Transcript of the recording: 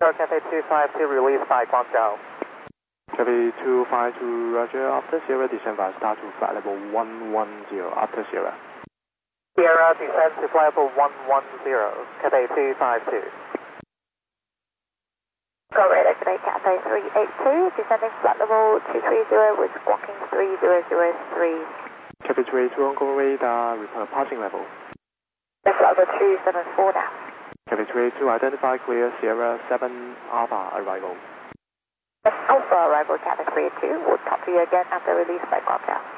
Cathay 252, release by Guangzhou. Cathay 252, roger. After Sierra, descend via star to flight level 110 after Sierra. Sierra, descend to flight level 110, Cathay 252. Go radar today, Cathay 382, descending flight level 230 with squawking 3003. Cathay 282, ongoing radar, report passing level. Flight level 274 now. Cathay 282, identify clear Sierra 7 Alpha arrival. Alpha arrival, Cathay 382. We'll talk to you again after release by Guangzhou.